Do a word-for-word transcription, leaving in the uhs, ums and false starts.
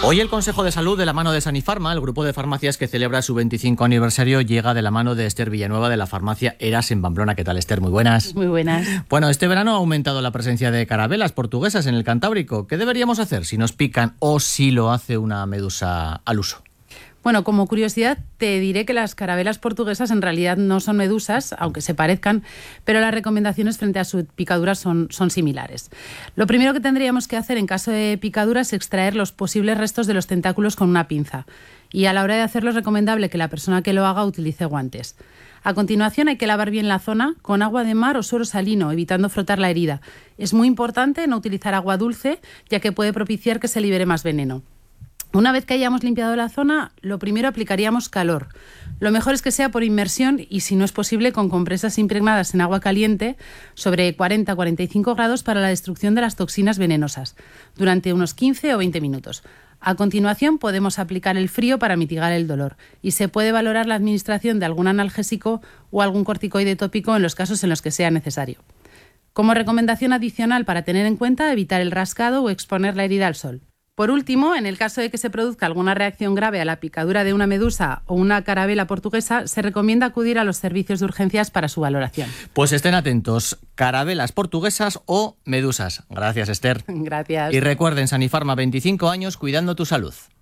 Hoy el Consejo de Salud, de la mano de Sanifarma, el grupo de farmacias que celebra su veinticinco aniversario, llega de la mano de Esther Villanueva de la farmacia Eras en Pamplona. ¿Qué tal, Esther? Muy buenas. Muy buenas. Bueno, este verano ha aumentado la presencia de carabelas portuguesas en el Cantábrico. ¿Qué deberíamos hacer si nos pican o si lo hace una medusa al uso? Bueno, como curiosidad te diré que las carabelas portuguesas en realidad no son medusas, aunque se parezcan, pero las recomendaciones frente a su picadura son, son similares. Lo primero que tendríamos que hacer en caso de picadura es extraer los posibles restos de los tentáculos con una pinza. Y a la hora de hacerlo es recomendable que la persona que lo haga utilice guantes. A continuación hay que lavar bien la zona con agua de mar o suero salino, evitando frotar la herida. Es muy importante no utilizar agua dulce, ya que puede propiciar que se libere más veneno. Una vez que hayamos limpiado la zona, lo primero aplicaríamos calor. Lo mejor es que sea por inmersión y, si no es posible, con compresas impregnadas en agua caliente sobre cuarenta a cuarenta y cinco grados para la destrucción de las toxinas venenosas, durante unos quince o veinte minutos. A continuación podemos aplicar el frío para mitigar el dolor y se puede valorar la administración de algún analgésico o algún corticoide tópico en los casos en los que sea necesario. Como recomendación adicional para tener en cuenta, evitar el rascado o exponer la herida al sol. Por último, en el caso de que se produzca alguna reacción grave a la picadura de una medusa o una carabela portuguesa, se recomienda acudir a los servicios de urgencias para su valoración. Pues estén atentos, carabelas portuguesas o medusas. Gracias, Esther. Gracias. Y recuerden, Sanifarma, veinticinco años cuidando tu salud.